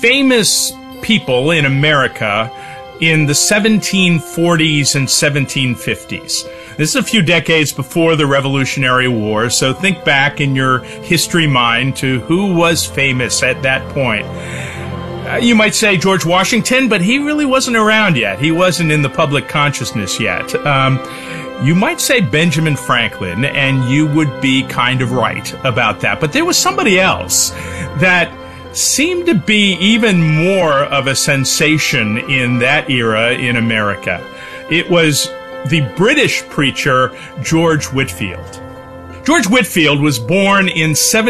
famous people in America in the 1740s and 1750s. This is a few decades before the Revolutionary War, so think back in your history mind to who was famous at that point. You might say George Washington, but he really wasn't around yet. He wasn't in the public consciousness yet. You might say Benjamin Franklin, and you would be kind of right about that. But there was somebody else that seemed to be even more of a sensation in that era in America. It was the British preacher George Whitefield. George Whitefield was born in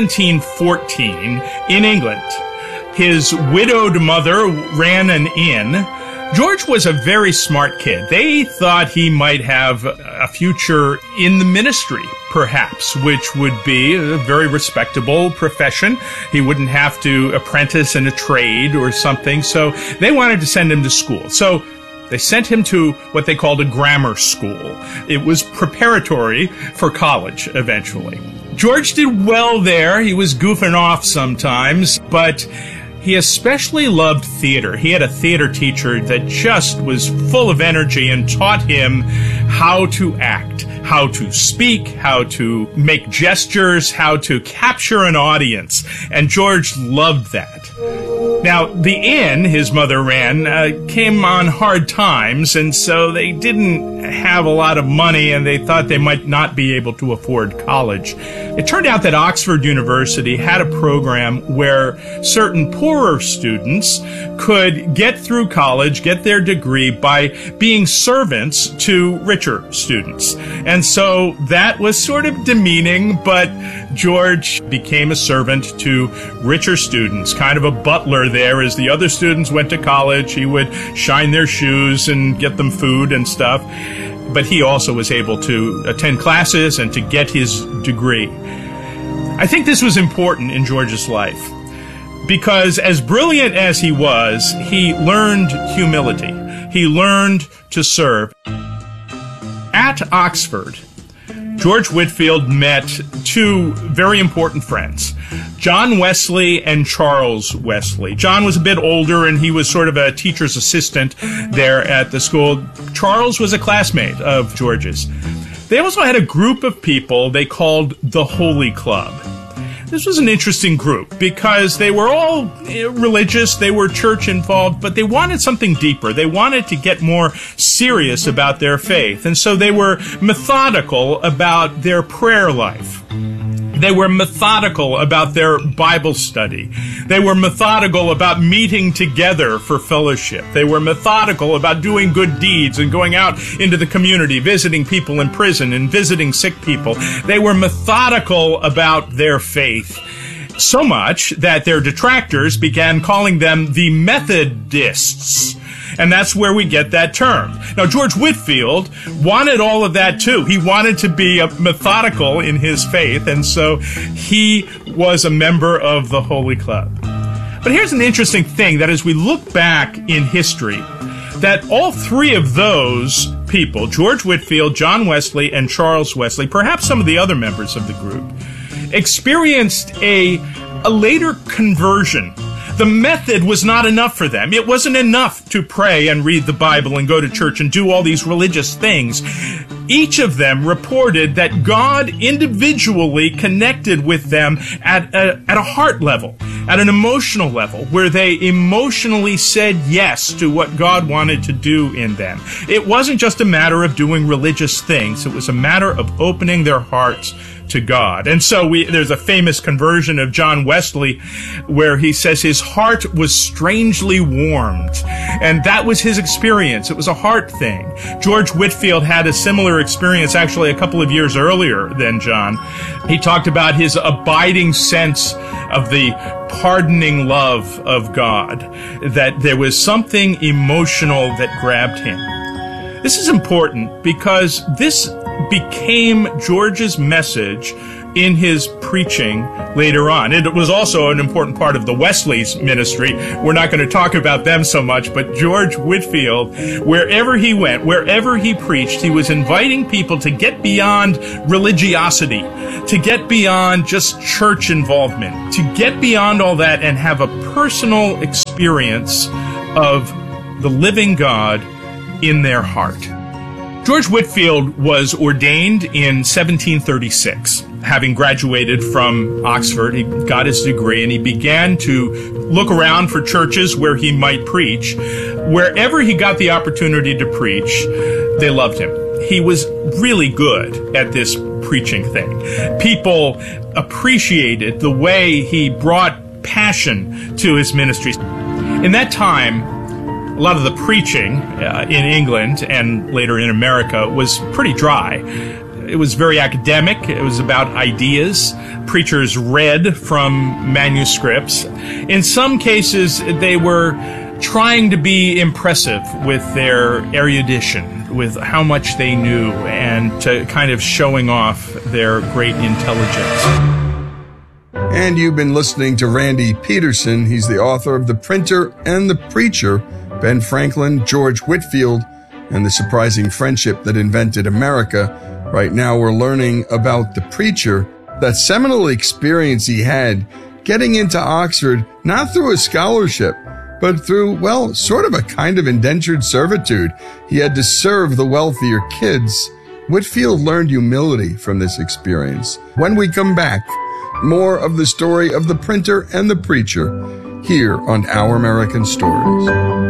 1714 in England. His widowed mother ran an inn. George was a very smart kid. They thought he might have a future in the ministry, perhaps, which would be a very respectable profession. He wouldn't have to apprentice in a trade or something, so they wanted to send him to school. So they sent him to what they called a grammar school. It was preparatory for college, eventually. George did well there. He was goofing off sometimes, but he especially loved theater. He had a theater teacher that just was full of energy and taught him how to act, how to speak, how to make gestures, how to capture an audience. And George loved that. Now, the inn his mother ran came on hard times, and so they didn't have a lot of money, and they thought they might not be able to afford college. It turned out that Oxford University had a program where certain poorer students could get through college, get their degree by being servants to richer students. And so that was sort of demeaning, but George became a servant to richer students, kind of a butler there. As the other students went to college, he would shine their shoes and get them food and stuff. But he also was able to attend classes and to get his degree. I think this was important in George's life because as brilliant as he was, he learned humility. He learned to serve. At Oxford, George Whitefield met two very important friends, John Wesley and Charles Wesley. John was a bit older, and he was sort of a teacher's assistant there at the school. Charles was a classmate of George's. They also had a group of people they called the Holy Club. This was an interesting group because they were all religious, they were church involved, but they wanted something deeper. They wanted to get more serious about their faith, and so they were methodical about their prayer life. They were methodical about their Bible study. They were methodical about meeting together for fellowship. They were methodical about doing good deeds and going out into the community, visiting people in prison and visiting sick people. They were methodical about their faith. So much that their detractors began calling them the Methodists. And that's where we get that term. Now, George Whitefield wanted all of that too. He wanted to be methodical in his faith, and so he was a member of the Holy Club. But here's an interesting thing, that as we look back in history, that all three of those people, George Whitefield, John Wesley, and Charles Wesley, perhaps some of the other members of the group, experienced a later conversion. The method was not enough for them. It wasn't enough to pray and read the Bible and go to church and do all these religious things. Each of them reported that God individually connected with them at a heart level, at an emotional level, where they emotionally said yes to what God wanted to do in them. It wasn't just a matter of doing religious things. It was a matter of opening their hearts to God. And so there's a famous conversion of John Wesley where he says his heart was strangely warmed. And that was his experience. It was a heart thing. George Whitefield had a similar experience actually a couple of years earlier than John. He talked about his abiding sense of the pardoning love of God, that there was something emotional that grabbed him. This is important because this became George's message in his preaching later on. It was also an important part of the Wesley's ministry. We're not going to talk about them so much, but George Whitefield, wherever he went, wherever he preached, he was inviting people to get beyond religiosity, to get beyond just church involvement, to get beyond all that and have a personal experience experience of the living God in their heart. George Whitefield was ordained in 1736. Having graduated from Oxford, he got his degree, and he began to look around for churches where he might preach. Wherever he got the opportunity to preach, they loved him. He was really good at this preaching thing. People appreciated the way he brought passion to his ministries. In that time, a lot of the preaching in England and later in America was pretty dry. It was very academic. It was about ideas. Preachers read from manuscripts. In some cases, they were trying to be impressive with their erudition, with how much they knew, and to kind of showing off their great intelligence. And you've been listening to Randy Peterson. He's the author of The Printer and the Preacher, Ben Franklin, George Whitefield, and the Surprising Friendship That Invented America. Right now we're learning about the preacher, that seminal experience he had getting into Oxford, not through a scholarship, but through, well, sort of a kind of indentured servitude. He had to serve the wealthier kids. Whitefield learned humility from this experience. When we come back, more of the story of the printer and the preacher here on Our American Stories.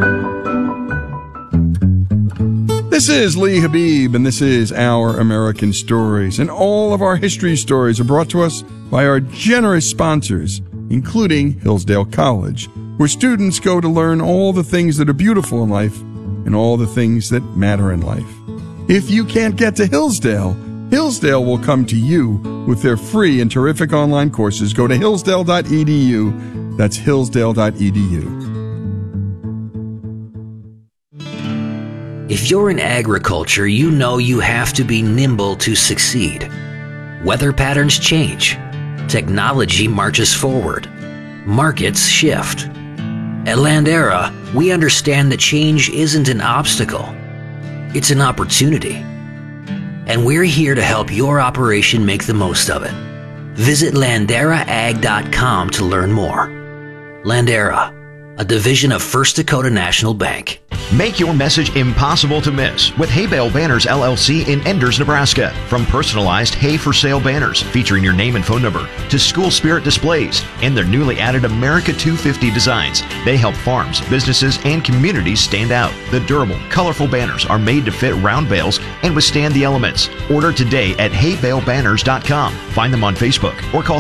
This is Lee Habib, and this is Our American Stories. And all of our history stories are brought to us by our generous sponsors, including Hillsdale College, where students go to learn all the things that are beautiful in life and all the things that matter in life. If you can't get to Hillsdale, Hillsdale will come to you with their free and terrific online courses. Go to hillsdale.edu. That's hillsdale.edu. If you're in agriculture, you know you have to be nimble to succeed. Weather patterns change. Technology marches forward. Markets shift. At Landera, we understand that change isn't an obstacle. It's an opportunity. And we're here to help your operation make the most of it. Visit LanderaAg.com to learn more. Landera, a division of First Dakota National Bank. Make your message impossible to miss with Hay Bale Banners LLC in Enders, Nebraska. From personalized hay for sale banners featuring your name and phone number to school spirit displays and their newly added America 250 designs, they help farms, businesses, and communities stand out. The durable, colorful banners are made to fit round bales and withstand the elements. Order today at haybalebanners.com. Find them on Facebook or call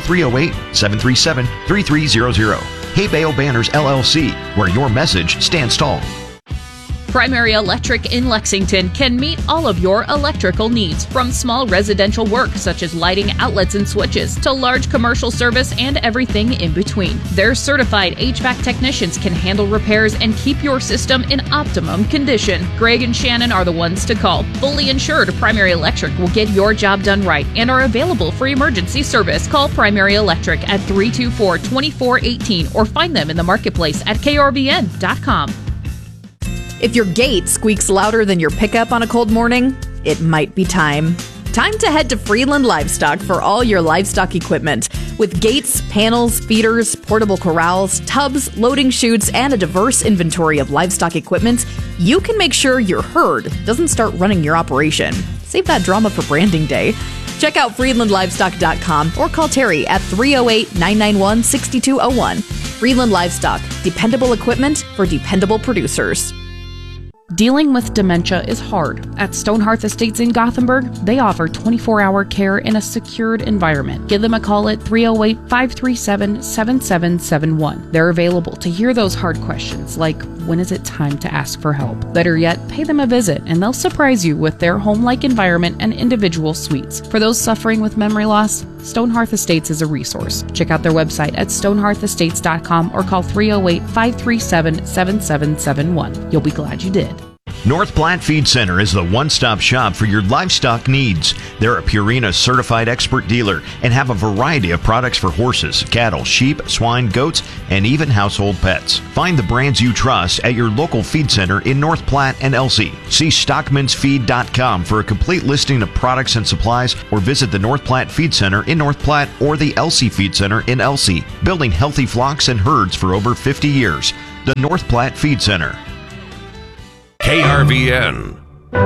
308-737-3300. Hay Bale Banners LLC, where your message stands tall. Primary Electric in Lexington can meet all of your electrical needs, from small residential work such as lighting, outlets, and switches to large commercial service and everything in between. Their certified HVAC technicians can handle repairs and keep your system in optimum condition. Greg and Shannon are the ones to call. Fully insured, Primary Electric will get your job done right and are available for emergency service. Call Primary Electric at 324-2418 or find them in the marketplace at KRBN.com. If your gate squeaks louder than your pickup on a cold morning, it might be time. Time to head to Friedland Livestock for all your livestock equipment. With gates, panels, feeders, portable corrals, tubs, loading chutes, and a diverse inventory of livestock equipment, you can make sure your herd doesn't start running your operation. Save that drama for branding day. Check out FriedlandLivestock.com or call Terry at 308-991-6201. Friedland Livestock, dependable equipment for dependable producers. Dealing with dementia is hard. At Stonehearth Estates in Gothenburg, they offer 24-hour care in a secured environment. Give them a call at 308-537-7771. They're available to hear those hard questions like, when is it time to ask for help? Better yet, pay them a visit and they'll surprise you with their home-like environment and individual suites. For those suffering with memory loss, Stonehearth Estates is a resource. Check out their website at stonehearthestates.com or call 308-537-7771. You'll be glad you did. North Platte Feed Center is the one-stop shop for your livestock needs. They're a Purina certified expert dealer and have a variety of products for horses, cattle, sheep, swine, goats, and even household pets. Find the brands you trust at your local feed center in North Platte and Elsie. See stockmansfeed.com for a complete listing of products and supplies, or visit the North Platte Feed Center in North Platte or the Elsie Feed Center in Elsie, building healthy flocks and herds for over 50 years. the North Platte Feed Center. KRVN.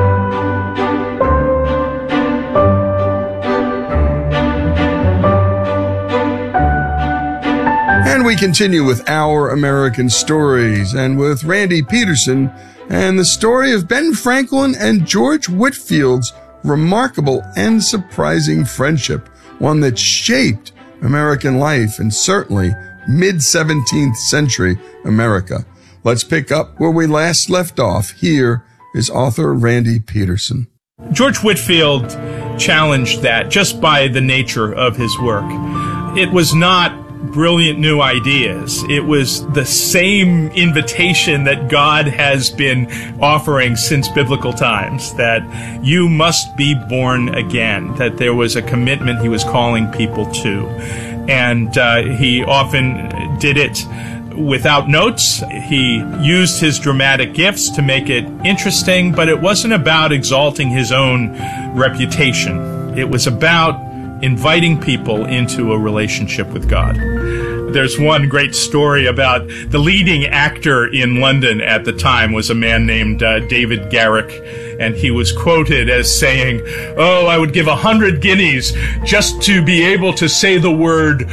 And we continue with Our American Stories and with Randy Peterson and the story of Ben Franklin and George Whitefield's remarkable and surprising friendship, one that shaped American life and certainly mid-17th century America. Let's pick up where we last left off. Here is author Randy Peterson. George Whitefield challenged that just by the nature of his work. It was not brilliant new ideas. It was the same invitation that God has been offering since biblical times, that you must be born again, that there was a commitment he was calling people to. And he often did it without notes. He used his dramatic gifts to make it interesting, but it wasn't about exalting his own reputation. It was about inviting people into a relationship with God. There's one great story about the leading actor in London at the time was a man named David Garrick, and he was quoted as saying, "Oh, I would give 100 guineas just to be able to say the word,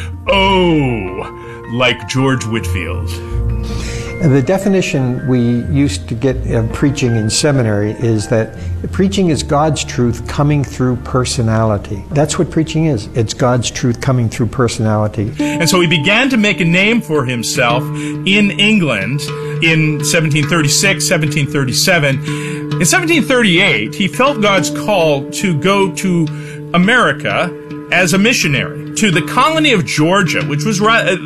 oh, like George Whitefield." The definition we used to get of preaching in seminary is that preaching is God's truth coming through personality. That's what preaching is. It's God's truth coming through personality. And so he began to make a name for himself in England in 1736, 1737. In 1738, he felt God's call to go to America as a missionary to the colony of Georgia, which was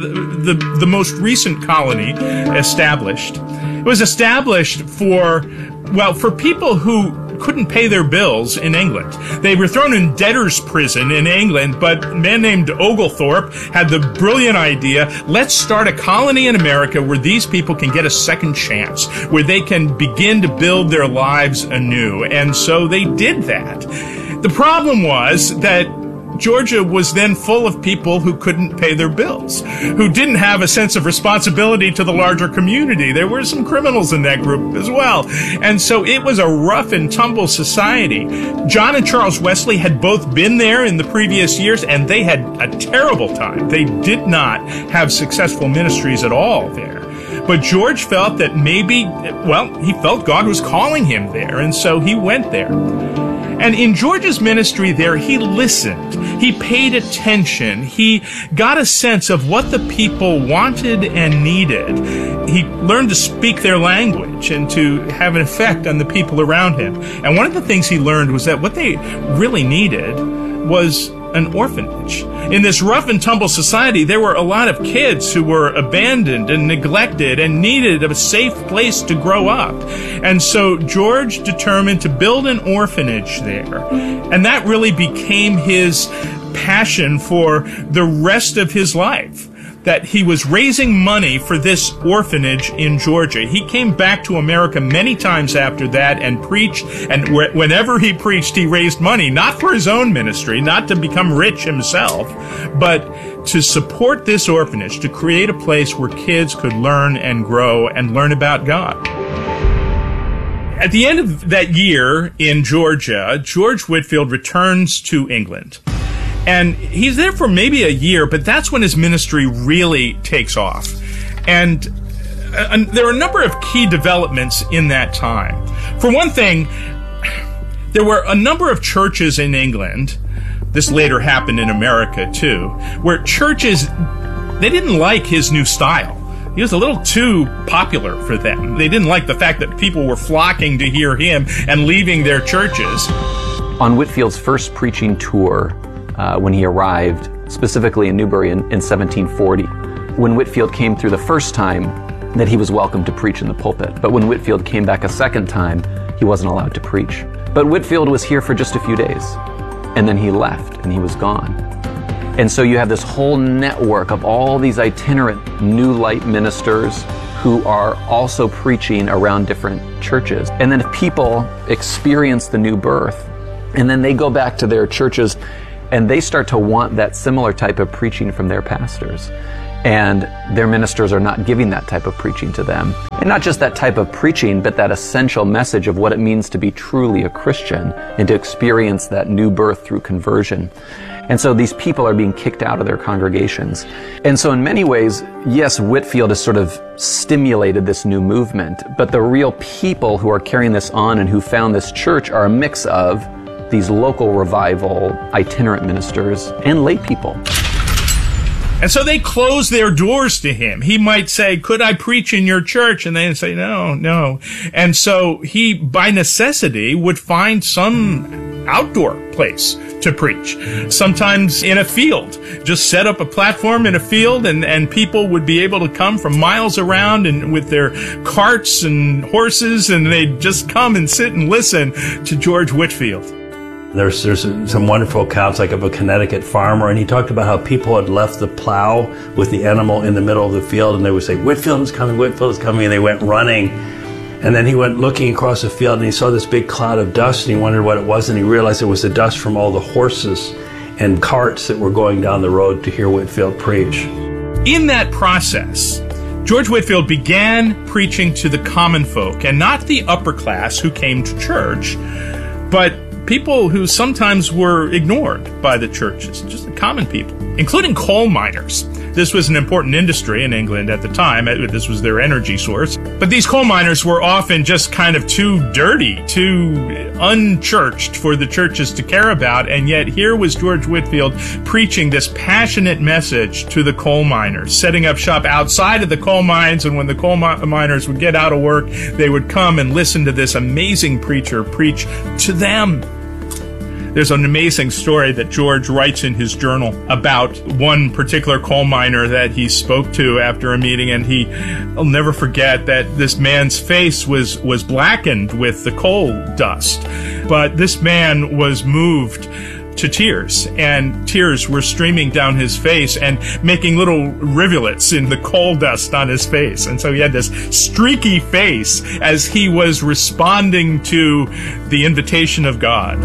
the most recent colony established. It was established for people who couldn't pay their bills in England. They were thrown in debtor's prison in England, but a man named Oglethorpe had the brilliant idea, let's start a colony in America where these people can get a second chance, where they can begin to build their lives anew. And so they did that. The problem was that Georgia was then full of people who couldn't pay their bills, who didn't have a sense of responsibility to the larger community. There were some criminals in that group as well. And so it was a rough and tumble society. John and Charles Wesley had both been there in the previous years, and they had a terrible time. They did not have successful ministries at all there. But George felt that he felt God was calling him there, and so he went there. And in George's ministry there, he listened. He paid attention. He got a sense of what the people wanted and needed. He learned to speak their language and to have an effect on the people around him. And one of the things he learned was that what they really needed was an orphanage. In this rough and tumble society, there were a lot of kids who were abandoned and neglected and needed a safe place to grow up. And so George determined to build an orphanage there. And that really became his passion for the rest of his life, that he was raising money for this orphanage in Georgia. He came back to America many times after that and preached, and whenever he preached, he raised money, not for his own ministry, not to become rich himself, but to support this orphanage, to create a place where kids could learn and grow and learn about God. At the end of that year in Georgia, George Whitefield returns to England. And he's there for maybe a year, but that's when his ministry really takes off. And there are a number of key developments in that time. For one thing, there were a number of churches in England, this later happened in America too, where churches, they didn't like his new style. He was a little too popular for them. They didn't like the fact that people were flocking to hear him and leaving their churches. On Whitefield's first preaching tour, when he arrived, specifically in Newbury in 1740, when Whitefield came through the first time, that he was welcome to preach in the pulpit. But when Whitefield came back a second time, he wasn't allowed to preach. But Whitefield was here for just a few days, and then he left, and he was gone. And so you have this whole network of all these itinerant New Light ministers who are also preaching around different churches. And then if people experience the new birth, and then they go back to their churches, and they start to want that similar type of preaching from their pastors. And their ministers are not giving that type of preaching to them. And not just that type of preaching, but that essential message of what it means to be truly a Christian and to experience that new birth through conversion. And so these people are being kicked out of their congregations. And so in many ways, yes, Whitefield has sort of stimulated this new movement, but the real people who are carrying this on and who found this church are a mix of these local revival, itinerant ministers, and lay people. And so they close their doors to him. He might say, could I preach in your church? And they'd say, no. And so he, by necessity, would find some outdoor place to preach. Sometimes in a field. Just set up a platform in a field and people would be able to come from miles around and with their carts and horses, and they'd just come and sit and listen to George Whitefield. There's some wonderful accounts, like of a Connecticut farmer, and he talked about how people had left the plow with the animal in the middle of the field, and they would say, Whitefield is coming, and they went running. And then he went looking across the field, and he saw this big cloud of dust, and he wondered what it was, and he realized it was the dust from all the horses and carts that were going down the road to hear Whitefield preach. In that process, George Whitefield began preaching to the common folk, and not the upper class who came to church, but people who sometimes were ignored by the churches, just the common people, including coal miners. This was an important industry in England at the time. This was their energy source. But these coal miners were often just kind of too dirty, too unchurched for the churches to care about. And yet here was George Whitefield preaching this passionate message to the coal miners, setting up shop outside of the coal mines. And when the coal miners would get out of work, they would come and listen to this amazing preacher preach to them. There's an amazing story that George writes in his journal about one particular coal miner that he spoke to after a meeting, and I'll never forget that this man's face was blackened with the coal dust. But this man was moved to tears, and tears were streaming down his face and making little rivulets in the coal dust on his face. And so he had this streaky face as he was responding to the invitation of God.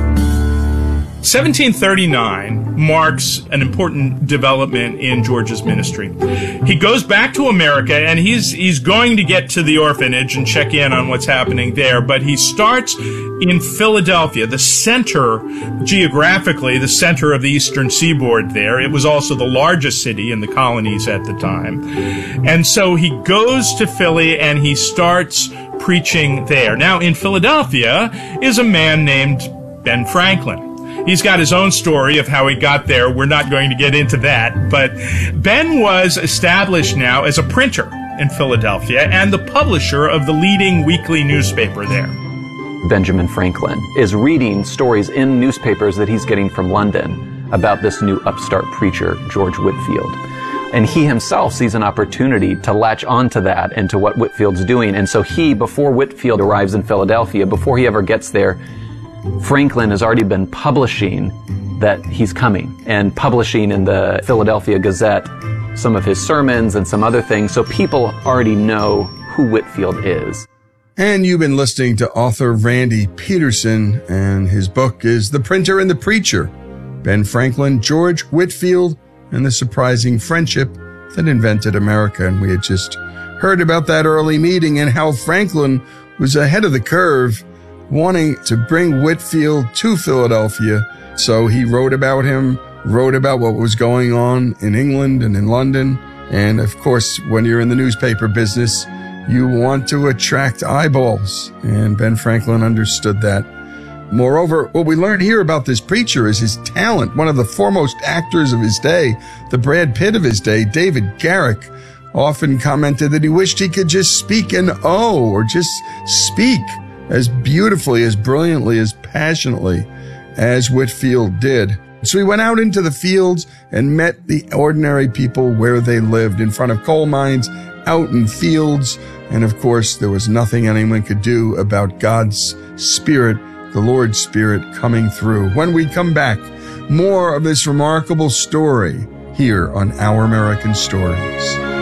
1739 marks an important development in George's ministry. He goes back to America, and he's going to get to the orphanage and check in on what's happening there, but he starts in Philadelphia, the center, geographically, the center of the eastern seaboard there. It was also the largest city in the colonies at the time. And so he goes to Philly and he starts preaching there. Now, in Philadelphia is a man named Ben Franklin. He's got his own story of how he got there. We're not going to get into that. But Ben was established now as a printer in Philadelphia and the publisher of the leading weekly newspaper there. Benjamin Franklin is reading stories in newspapers that he's getting from London about this new upstart preacher, George Whitefield. And he himself sees an opportunity to latch onto that and to what Whitefield's doing. And so before Whitefield arrives in Philadelphia, before he ever gets there, Franklin has already been publishing that he's coming and publishing in the Philadelphia Gazette some of his sermons and some other things. So people already know who Whitefield is. And you've been listening to author Randy Peterson, and his book is The Printer and the Preacher, Ben Franklin, George Whitefield, and the Surprising Friendship That Invented America. And we had just heard about that early meeting and how Franklin was ahead of the curve, wanting to bring Whitefield to Philadelphia. So he wrote about him, wrote about what was going on in England and in London. And of course, when you're in the newspaper business, you want to attract eyeballs. And Ben Franklin understood that. Moreover, what we learned here about this preacher is his talent. One of the foremost actors of his day, the Brad Pitt of his day, David Garrick, often commented that he wished he could just speak an O, or just speak as beautifully, as brilliantly, as passionately as Whitefield did. So he went out into the fields and met the ordinary people where they lived, in front of coal mines, out in fields. And of course, there was nothing anyone could do about God's Spirit, the Lord's Spirit, coming through. When we come back, more of this remarkable story here on Our American Stories.